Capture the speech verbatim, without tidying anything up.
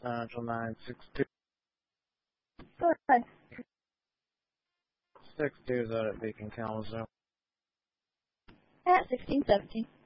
Nigel nine six two. Go ahead. Six two is out at Beacon Kalamazoo. At sixteen seventeen.